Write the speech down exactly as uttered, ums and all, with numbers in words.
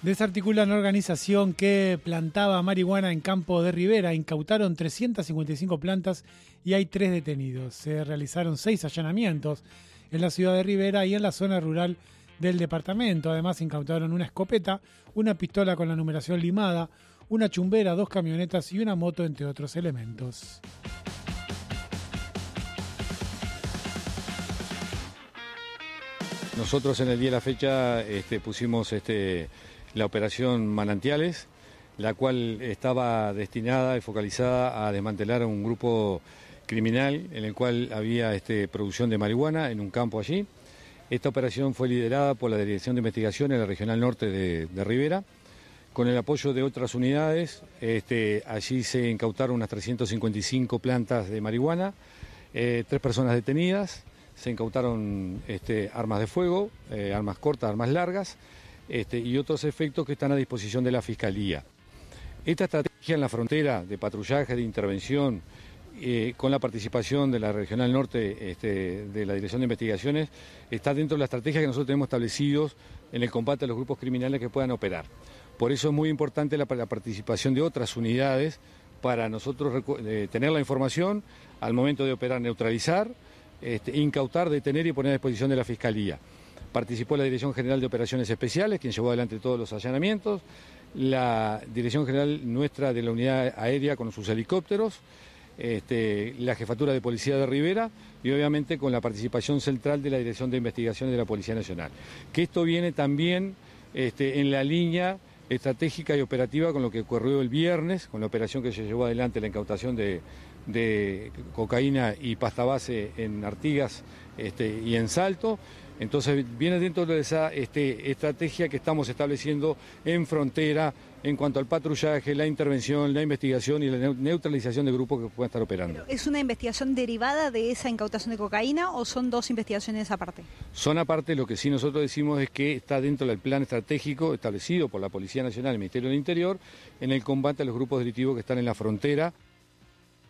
Desarticulan organización que plantaba marihuana en Campo de Rivera. Incautaron trescientas cincuenta y cinco plantas y hay tres detenidos. Se realizaron seis allanamientos en la ciudad de Rivera y en la zona rural del departamento. Además, incautaron una escopeta, una pistola con la numeración limada, una chumbera, dos camionetas y una moto, entre otros elementos. Nosotros en el día de la fecha este, pusimos este, la operación Manantiales, la cual estaba destinada y focalizada a desmantelar a un grupo criminal en el cual había este, producción de marihuana en un campo allí. Esta operación fue liderada por la Dirección de Investigación en la Regional Norte de, de Rivera, con el apoyo de otras unidades. Este, allí se incautaron unas trescientas cincuenta y cinco plantas de marihuana, eh, tres personas detenidas. Se incautaron este, armas de fuego, eh, armas cortas, armas largas este, y otros efectos que están a disposición de la Fiscalía. Esta estrategia en la frontera de patrullaje, de intervención, eh, con la participación de la Regional Norte este, de la Dirección de Investigaciones, está dentro de la estrategia que nosotros tenemos establecidos en el combate a los grupos criminales que puedan operar. Por eso es muy importante la, la participación de otras unidades para nosotros eh, tener la información al momento de operar, neutralizar, Este, incautar, detener y poner a disposición de la Fiscalía. Participó la Dirección General de Operaciones Especiales, quien llevó adelante todos los allanamientos, la Dirección General nuestra de la Unidad Aérea con sus helicópteros, este, la Jefatura de Policía de Rivera y obviamente con la participación central de la Dirección de Investigaciones de la Policía Nacional. Que esto viene también este, en la línea estratégica y operativa con lo que ocurrió el viernes, con la operación que se llevó adelante, la incautación de de cocaína y pasta base en Artigas este, y en Salto. Entonces viene dentro de esa este, estrategia que estamos estableciendo en frontera en cuanto al patrullaje, la intervención, la investigación y la neutralización de grupos que puedan estar operando. ¿Pero es una investigación derivada de esa incautación de cocaína o son dos investigaciones aparte? Son aparte. Lo que sí nosotros decimos es que está dentro del plan estratégico establecido por la Policía Nacional y el Ministerio del Interior en el combate a los grupos delictivos que están en la frontera.